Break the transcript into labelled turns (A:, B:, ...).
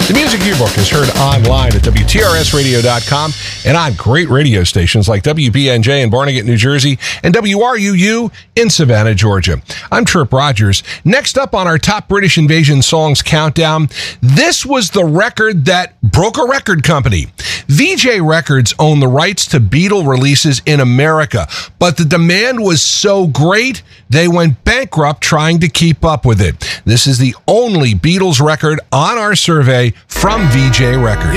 A: The Music Yearbook is heard online at WTRSradio.com and on great radio stations like WBNJ in Barnegat, New Jersey, and WRUU in Savannah, Georgia. I'm Trip Rogers. Next up on our top British Invasion songs countdown, this was the record that broke a record company. VJ Records owned the rights to Beatle releases in America, but the demand was so great, they went bankrupt trying to keep up with it. This is the only Beatles record on our survey from VJ Records.